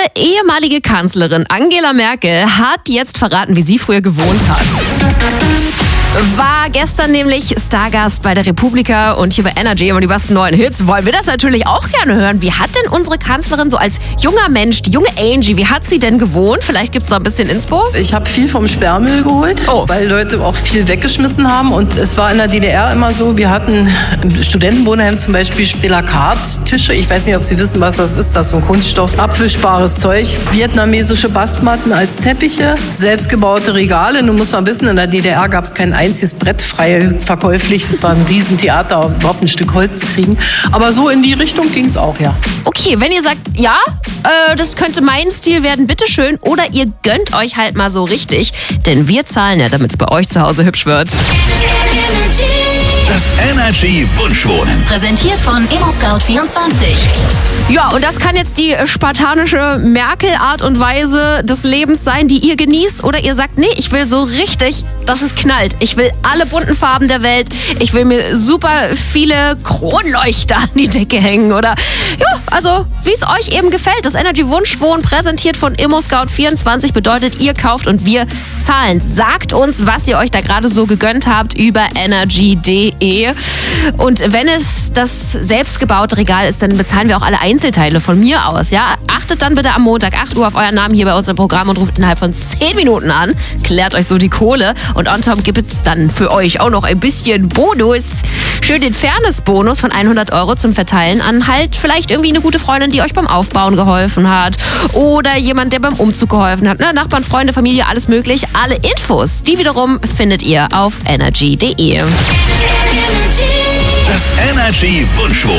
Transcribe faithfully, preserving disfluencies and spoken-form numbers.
ehemalige Kanzlerin Angela Merkel hat jetzt verraten, wie sie früher gewohnt hat. War gestern nämlich Stargast bei der Republika und hier bei Energy und die besten neuen Hits. Wollen wir das natürlich auch gerne hören. Wie hat denn unsere Kanzlerin so als junger Mensch, die junge Angie, wie hat sie denn gewohnt? Vielleicht gibt es da ein bisschen Inspo. Ich habe viel vom Sperrmüll geholt, oh. weil Leute auch viel weggeschmissen haben. Und es war in der D D R immer so, wir hatten im Studentenwohnheim zum Beispiel Spelakat-Tische. Ich weiß nicht, ob Sie wissen, was das ist. Das ist so ein Kunststoff, abwischbares Zeug. Vietnamesische Bastmatten als Teppiche, selbstgebaute Regale. Nun muss man wissen, in der D D R gab es kein einziges Brett frei verkäuflich. Das war ein Riesentheater, um überhaupt ein Stück Holz zu kriegen. Aber so in die Richtung ging es auch, ja. Okay, wenn ihr sagt, ja, äh, das könnte mein Stil werden, bitteschön. Oder ihr gönnt euch halt mal so richtig. Denn wir zahlen ja, damit es bei euch zu Hause hübsch wird. Das Energy Wunschwohnen. Präsentiert von ImmoScout vierundzwanzig. Ja, und das kann jetzt die spartanische Merkel-Art und Weise des Lebens sein, die ihr genießt. Oder ihr sagt, nee, ich will so richtig, dass es knallt. Ich will alle bunten Farben der Welt. Ich will mir super viele Kronleuchter an die Decke hängen. Oder ja, also wie es euch eben gefällt. Das Energy Wunschwohnen, präsentiert von ImmoScout vierundzwanzig, bedeutet, ihr kauft und wir zahlen. Sagt uns, was ihr euch da gerade so gegönnt habt über energy punkt de. Und wenn es das selbstgebaute Regal ist, dann bezahlen wir auch alle Einzelteile von mir aus. Ja? Achtet dann bitte am Montag acht Uhr auf euren Namen hier bei uns im Programm und ruft innerhalb von zehn Minuten an. Klärt euch so die Kohle. Und on top gibt es dann für euch auch noch ein bisschen Bonus. Schön den Fairness-Bonus von hundert Euro zum Verteilen an halt vielleicht irgendwie eine gute Freundin, die euch beim Aufbauen geholfen hat. Oder jemand, der beim Umzug geholfen hat. Ne? Nachbarn, Freunde, Familie, alles möglich. Alle Infos, die wiederum findet ihr auf energy punkt de. Das Energy Wunschwohnen.